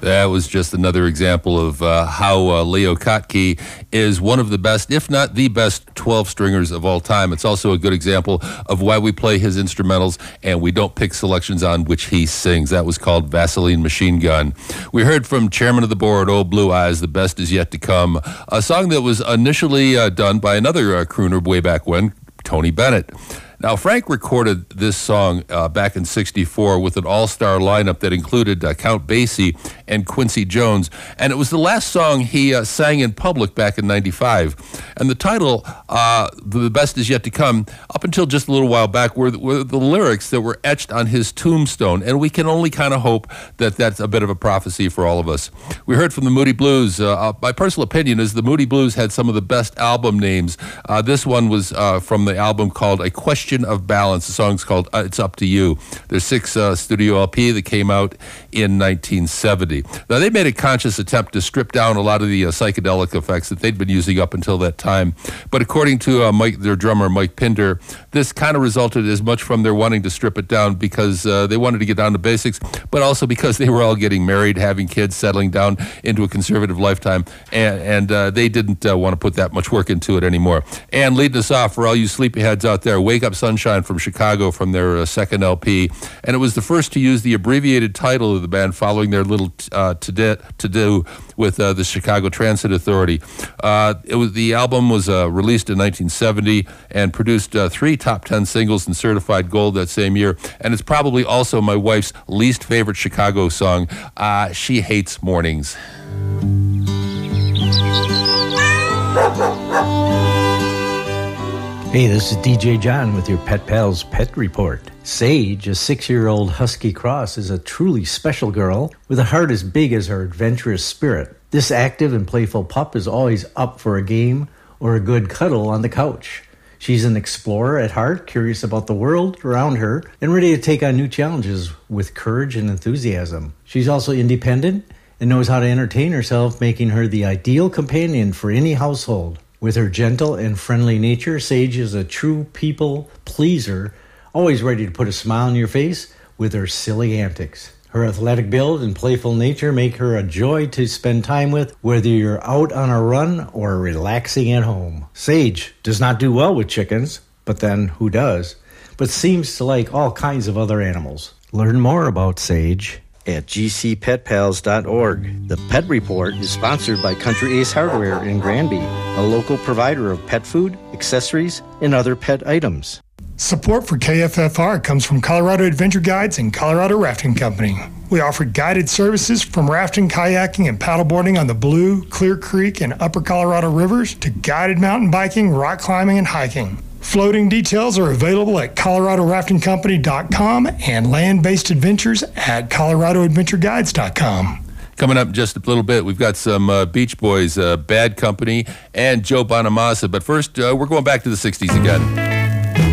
That was just another example of how Leo Kottke is one of the best, if not the best, 12-stringers of all time. It's also a good example of why we play his instrumentals and we don't pick selections on which he sings. That was called Vaseline Machine Gun. We heard from Chairman of the Board, Old Blue Eyes, The Best Is Yet to Come, a song that was initially done by another crooner way back when, Tony Bennett. Now, Frank recorded this song back in '64 with an all-star lineup that included Count Basie and Quincy Jones, and it was the last song he sang in public back in '95. And the title, The Best Is Yet to Come, up until just a little while back, were the lyrics that were etched on his tombstone, and we can only kind of hope that that's a bit of a prophecy for all of us. We heard from the Moody Blues. My personal opinion is the Moody Blues had some of the best album names. This one was from the album called A Question of Balance. The song's called It's Up to You. There's 6 studio LP that came out in 1970. Now, they made a conscious attempt to strip down a lot of the psychedelic effects that they'd been using up until that time. But according to their drummer, Mike Pinder, this kind of resulted as much from their wanting to strip it down because they wanted to get down to basics, but also because they were all getting married, having kids, settling down into a conservative lifetime, and they didn't want to put that much work into it anymore. And leading us off, for all you sleepyheads out there, Wake Up Sunshine from Chicago from their second LP, and it was the first to use the abbreviated title of the band following their little to-do with the Chicago Transit Authority. The album was released in 1970 and produced 3 top 10 singles and certified gold that same year, and it's probably also my wife's least favorite Chicago song. She hates mornings. Hey, this is DJ John with your Pet Pals Pet Report. Sage, a 6-year-old husky cross, is a truly special girl with a heart as big as her adventurous spirit. This active and playful pup is always up for a game or a good cuddle on the couch. She's an explorer at heart, curious about the world around her, and ready to take on new challenges with courage and enthusiasm. She's also independent and knows how to entertain herself, making her the ideal companion for any household. With her gentle and friendly nature, Sage is a true people pleaser, always ready to put a smile on your face with her silly antics. Her athletic build and playful nature make her a joy to spend time with, whether you're out on a run or relaxing at home. Sage does not do well with chickens, but then who does? But seems to like all kinds of other animals. Learn more about Sage at gcpetpals.org. The Pet Report is sponsored by Country Ace Hardware in Granby, a local provider of pet food, accessories, and other pet items. Support for KFFR comes from Colorado Adventure Guides and Colorado Rafting Company. We offer guided services from rafting, kayaking, and paddleboarding on the Blue, Clear Creek, and Upper Colorado rivers to guided mountain biking, rock climbing, and hiking. Floating details are available at coloradoraftingcompany.com and land-based adventures at coloradoadventureguides.com. Coming up in just a little bit, we've got some Beach Boys, Bad Company, and Joe Bonamassa. But first, we're going back to the 60s again.